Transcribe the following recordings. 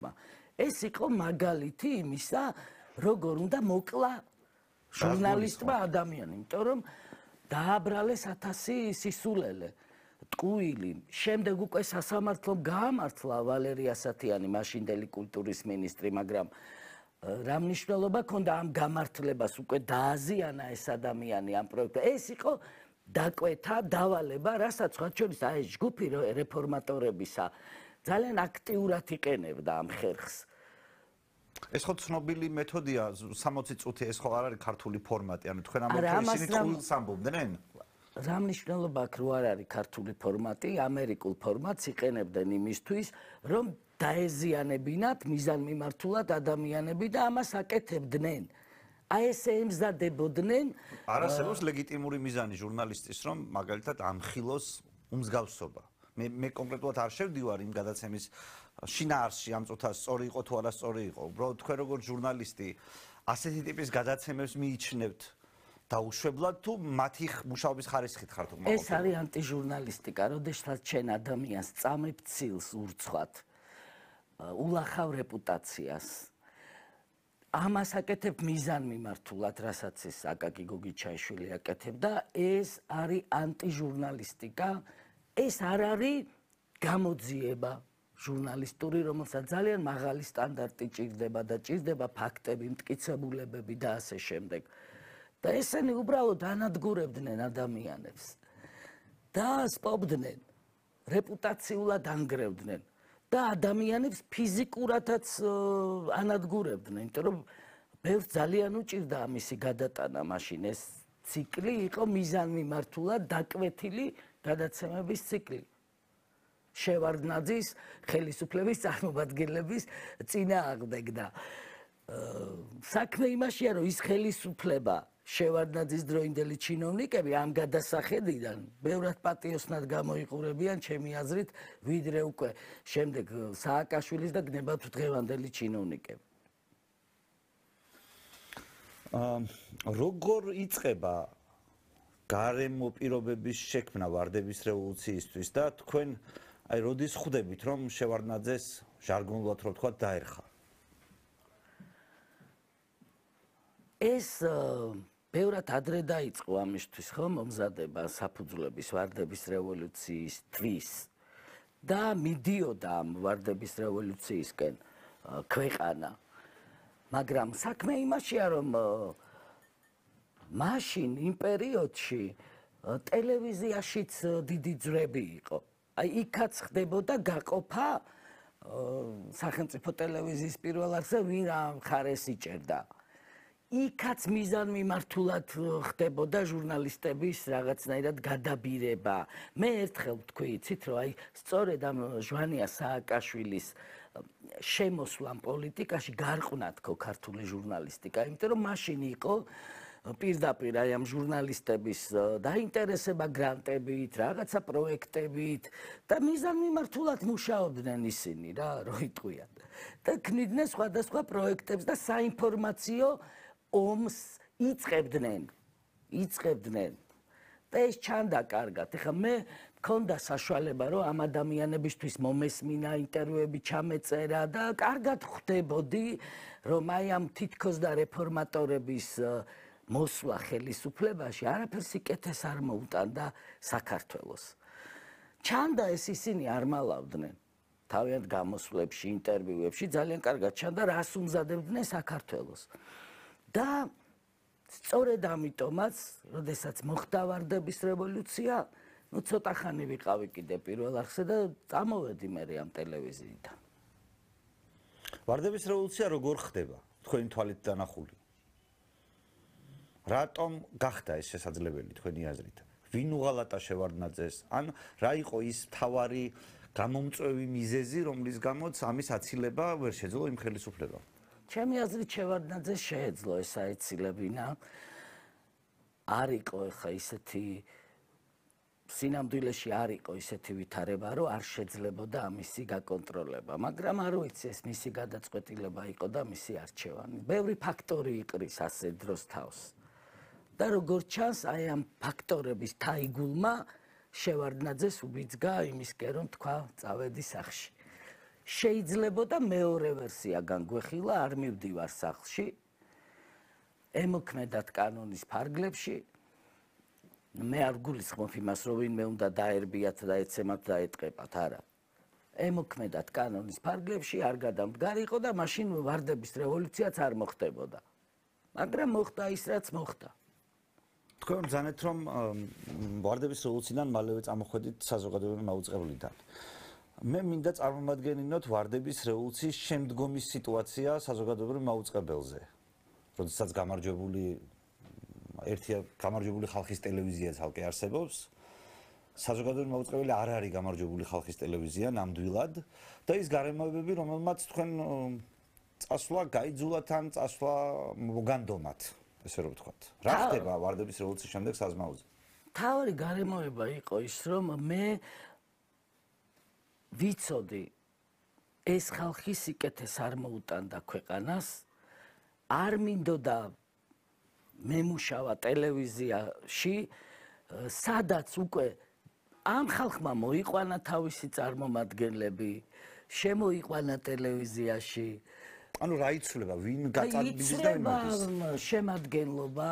ეს იყო მაგალითი იმისა, როგორ უნდა მოკლა ჟურნალისტმა ადამიანი, იმიტომ რომ დააბრალეს 1000 სისულელე, ტყუილი. შემდეგ უკვე სასამართლომ გაამართლა ვალერი ასათიანი, მაშინდელი კულტურის მინისტრი, მაგრამ რა მნიშვნელობა ჰქონდა ამ გამართლებას, უკვე დააზიანა ეს ადამიანი ამ პროექტს. ეს იყო დაკვეთა, დავალება, რასაც სხვა შორის აი ეს ჯგუფი რეფორმატორებისა ძალიან აქტიურად იყენებდა ამ ხერხს. ეს ხო ცნობილი მეთოდია 60 წუთი ეს ხო არ არის ქართული ფორმატი, ანუ თქვენ ამბობთ ისინი წყვილს ამბობდნენ? რა მნიშვნელობა აქვს რო არ არის ქართული ფორმატი, ამერიკულ ფორმატს იყენებდნენ იმისთვის, რომ დაეზიანებინათ მიზანმიმართულად ადამიანები და ამას აკეთებდნენ. აი ესე ემზადებოდნენ. არ არსებობს ლეგიტიმური მიზანი ჟურნალისტის, რომ მაგალითად ამხილოს უმსგავსობა. მე კონკრეტულად არ შევდივარ იმ გადაცემის შინაარსში ამ წუთას სწორი იყო თუ არა სწორი იყო. უბრალოდ თქვენ როგორც ჟურნალისტი ასეთი ტიპის გადაცემებს მიიჩნევთ დაუშვებლად თუ მათი მუშაობის ხარისხით ხართ უკმაყოფილებული? ეს არის ანტიჟურნალისტიკა, როდესაც ჩვენ ადამიანს წამებ ცილს ურცხვად, ულახავ რეპუტაციას. ამას აკეთებ მიზანმიმართულად, რასაც ეს აკაკი გოგიჩაიშვილი აკეთებდა, ეს არის ანტიჟურნალისტიკა. ეს არ არის გამოძიება ჟურნალისტური, რომელსაც ძალიან მაღალი სტანდარტი ჭირდება და ჭირდება ფაქტები, მტკიცებულებები და ასე შემდეგ. და ესენი უბრალოდ ანადგურებდნენ ადამიანებს და სპობდნენ, რეპუტაციულად ანგრევდნენ და ადამიანებს ფიზიკურადაც ანადგურებდნენ, იმიტომ რომ ბევრს ძალიან უჭირდა ამისი გადატანა მაშინ. ეს ციკლი იყო მიზანმიმართულად დაკვეთილი გადაცემების ციკლი. შევარდნაძის ხელისუფლების წარმომადგენლების წინააღმდეგ და საქმე იმაშია, რომ ის ხელისუფლება შევარდნაძის დროინდელი ჩინოვნიკები ამ გადასახედიდან ბევრად პატიოსნად გამოიყურებიან ჩემი აზრით, ვიდრე უკვე შემდეგ სააკაშვილის და გნებავთ დღევანდელი ჩინოვნიკები. როგორ იწყება გარემო პირობების შექმნა ვარდების რევოლუციისთვის და თქვენ აი როდის ხვდებით რომ შევარდნაძეს ჟარგონულად რო თქვა დაერხა? ეს ბევრად ადრე დაიწყო ამისთვის ხო მომზადება საფუძვლების ვარდების რევოლუციისთვის და მიდიოდა ამ ვარდების რევოლუციისკენ ქვეყანა. მაგრამ საქმე იმაშია რომ მაშინ იმ პერიოდში ტელევიზიაშიც დიდი ძვრები იყო. აი იქაც ხდებოდა გაყოფა სახელმწიფო ტელევიზიის პირველ არხზე ვინ რა მხარეს იჭერდა. იქაც მიზანმიმართულად ხდებოდა ჟურნალისტების რაღაცნაირად გადაბირება. მე ერთხელ ვთქვი, იცით რომ აი სწორედ ამ ჟვანია სააკაშვილის შემოსვლამ პოლიტიკაში გარყვნად თქო ქართული ჟურნალისტიკა, იმიტომ რომ მაშინ იყო პირდაპირ აი ამ ჟურნალისტების დაინტერესება გრანტებით, რაღაცა პროექტებით და მიზანმიმართულად მუშაობდნენ ისინი რა, რო იტყვიან. და ქმნიდნენ სხვადასხვა პროექტებს და საინფორმაციო ომს იწყებდნენ. და ეს ჩანდა კარგად. ეხლა მე მქონდა საშუალება, რომ ამ ადამიანებისთვის მომესმინა, ინტერვიუები ჩამეწერა და კარგად ხვდებოდი, რომ აი ამ თითქოს და რეფორმატორების მოსვლა ხელისუფლებაში არაფერს იკეთეს არ მოუტანდა საქართველოს. ჩანდა ეს ისინი არ მალავდნენ. თავიანთ გამოსვლებში, ინტერვიუებში ძალიან კარგად ჩანდა, რას უმზადებდნენ საქართველოს. და სწორედ ამიტომაც, როდესაც მოხდა ვარდების რევოლუცია, ну ცოტა ხანი ვიყავი კიდე პირველ არხზე და წამოვედი მე ამ ტელევიზიიდან. ვარდების რევოლუცია როგორ ხდება? თქვენი თვალით დანახული. რატომ გახდა ეს შესაძლებელი თქვენი აზრით? ვინ უღალატა შევარდნაძეს? ან რა იყო ის მთავარი გამომწვევი მიზეზი, რომლის გამოც ამის აცილება ვერ შეძლო იმ ხელისუფლებამ? ჩემი აზრით შევარდნაძეს შეეძლო ეს აეცილებინა. არ იყო ხა ისეთი სინამდვილეში არ იყო ისეთი ვითარება, რომ არ შეძლებოდა ამისი გაკონტროლება, მაგრამ არ ვიცი ეს მისი გადაწყვეტილება იყო და მისი არჩევანი. ბევრი ფაქტორი იყრის ასე დროს თავს. და როგორც ჩანს, აი ამ ფაქტორების თაიგულმა შევარდნაძეს უბიძგა იმისკენ, რომ თქვა წავედი სახში. შეიძლებოდა მეორე ვერსია განგვეხილა, არ მივდივარ სახლში, ემოქმედათ კანონის ფარგლებში, მე არ გულისხმობ იმას, რომ ვინმე უნდა დაერბიათ და ეცემათ და ეტყებათ, არა. ემოქმედათ კანონის ფარგლებში არ გადამდგარიყო და მაშინ ვარდების რევოლუციაც არ მოხდებოდა. მაგრამ მოხდა ის, რაც მოხდა. თქვენ ბრძანეთ, რომ ვარდების რევოლუციიდან მალევე წამოხვედით საზოგადოებრივი მაუწყებლიდან. მე მინდა წარმომადგენინოთ ვარდების რევოლუციის შემდგომი სიტუაცია საზოგადოებრივ მაუწყებელზე. როდესაც გამარჯვებული ხალხის ტელევიზია ცალკე არსებობს, საზოგადოებრივი მაუწყებელი არ არის გამარჯვებული ხალხის ტელევიზია ნამდვილად და ის გარემოებები, რომელმაც თქვენ წასვლა გაიძულათ ან წასვლა მოგანდომათ, ესე რომ ვთქვათ. რა ხდება ვარდების რევოლუციის შემდეგ საზმაოზე? თავი გარემოება იყო ის, რომ მე ვიცოდი ეს ხალხი სიკეთეს არ მოუტანდა ქვეყანას, არ მინდოდა მემუშავა ტელევიზიაში, სადაც უკვე ამ ხალხმა მოიყვანა თავისი წარმომადგენლები, შემოიყვანა ტელევიზიაში. ანუ რა იცვლება, ვინ გაწარბიdes და ვინ მოდის? შემადგენლობა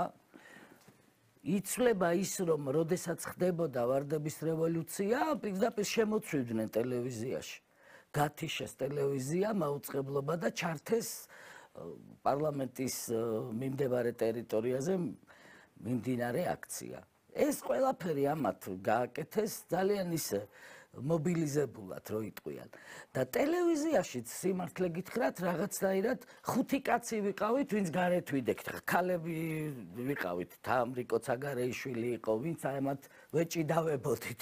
იცვლება ის, რომ როდესაც ხდებოდა ვარდების რევოლუცია, პირდაპირ შემოცვიდნენ ტელევიზიაში. გათიშეს ტელევიზია, მაუწყებლობა და ჩართეს პარლამენტის მიმდებარე ტერიტორიაზე მიმდინარე აქცია. ეს ყველაფერი ამათ გააკეთეს ძალიან ისე მობილიზებულად, რო იტყვიან. და ტელევიზიაში სიმართლე გითხრათ, რაღაცნაირად 5 კაცი ვიყავით, ვინც გარეთ ვიდექთ. ქალები ვიყავით, თამრიკო ცაგარეიშვილი იყო, ვინც ამათ ვეჭიდავებოდით.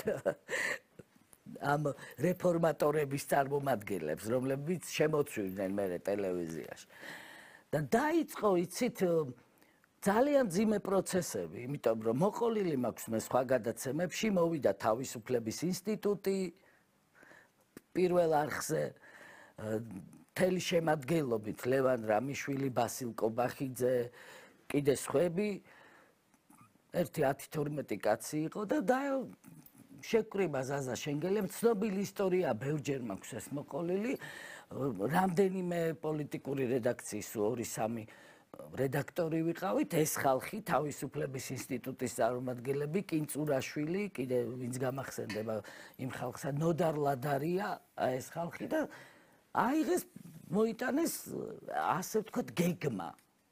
ამ რეფორმატორების წარმომადგენლებს, რომლებიც შემოცვიდნენ მერე ტელევიზიაში. და დაიწყო, იცით, ძალიან ძიმე პროცესები, იმიტომ რომ მოყოლილი მაქვს მე სხვა გადაცემებში, მოვიდა თავისუფლების ინსტიტუტი პირველ არხზე, მთელი შემადგენლობით ლევან რამიშვილი, ბასილ კობახიძე, კიდე სხვები, ერთი 10-12 კაცი იყო და შეკრიბა ზაზა შენგელემ, ცნობილი ისტორია ბევრჯერ მაქვს ეს მოყოლილი, რამდენიმე პოლიტიკური რედაქციის 2-3 რედაქტორი ვიყავით, ეს ხალხი თავისუფლების ინსტიტუტის წარმომადგენლები, კინწურაშვილი, კიდე ვინც გამახსენდება იმ ხალხსა, ნოდარ ლადარია, ეს ხალხი და აიღეს, მოიტანეს, ასე ვთქვათ, გეგმა.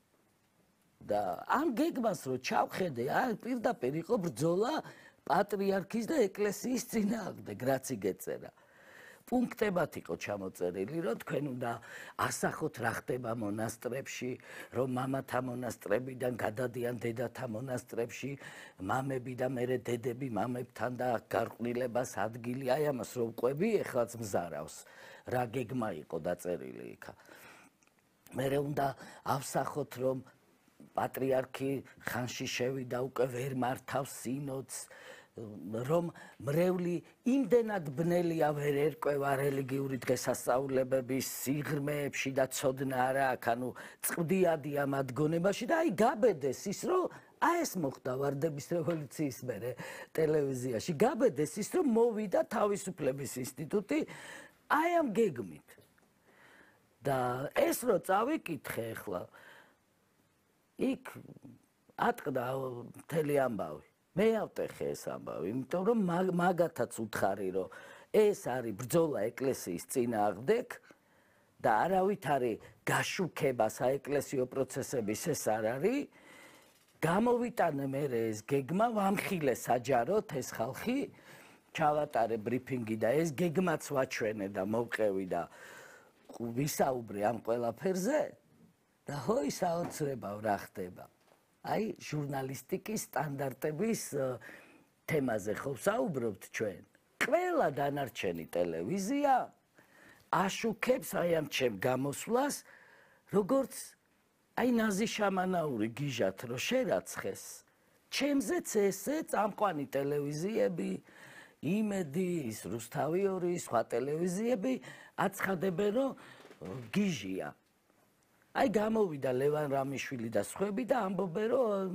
და ამ გეგმას რო ჩავხედე, პირდაპირ იყო ბრძოლა პატრიარქის და ეკლესიის წინააღმდეგ, რაც იგეწერა. პუნქტებად იყო ჩამოწერილი, რომ თქვენ უნდა ასახოთ რა ხდება მონასტრებში, რომ მამათა მონასტრებიდან გადადიან დედათა მონასტრებში, მამები და მერე დედები მამებთან და გარყვნილებას ადგილი, აი ამას რო ვყვები, ეხლაც მზარავს. რა გეგმა იყო დაწერილი იქა. მერე უნდა ავსახოთ, რომ პატრიარქი ხანში შევიდა, უკვე ვერ მართავს სინოდს, რომ მრევლი იმდენად ბნელია ვერ ერკვევა რელიგიური დღესასწაულებების სიღრმეებში და ცოდნა არა აქვს, ანუ წვდიადია მათ გონებაში და აი გაბედეს ის, რომ ეს მოხდა ვარდების რევოლუციის მერე ტელევიზიაში, გაბედეს ის, რომ მოვიდა თავისუფლების ინსტიტუტი აი ამ გეგმით. და ეს რო წავიკითხე ახლა, იქ ატყდა მთელი ამბავი. მე ავტეხე ეს ამბავი, იმიტომ რომ მაგათაც უთხარი, რომ ეს არის ბრძოლა ეკლესიის წინააღმდეგ და არავით არის გაშუქება საეკლესიო პროცესების, ეს არ არის. გამოვიტანე მერე ეს გეგმა, ვამხილე საჯაროდ ეს ხალხი, ჩავატარე ბრიფინგი და ეს გეგმაც ვაჩვენე და მოვყევი და ვისაუბრე ამ ყველაფერზე და ჰოი საოცრებავ რა ხდება. აი ჟურნალისტიკის სტანდარტების თემაზე ხო ვსაუბრობთ ჩვენ. ყველა დანარჩენი ტელევიზია აშუქებს აი ამ ჩემ გამოსვლას, როგორც აი ნაზი შამანაური გიჟათ რო შერაცხეს. ჩემზეც ესე წამყვანი ტელევიზიები, იმედი, ის რუსთავი 2, სხვა ტელევიზიები აცხადებენ, რომ გიჟია. აი გამოვიდა ლევან რამიშვილი და სხვები და ამბობენ, რომ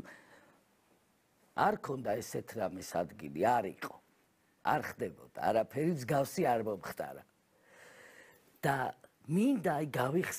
არ ქონდა ესეთ რამეს ადგილი, არ იყო. არ ხდებოდა, არაფერი მსგავსი არ მომხდარა. და მინდა აი გავიხსენო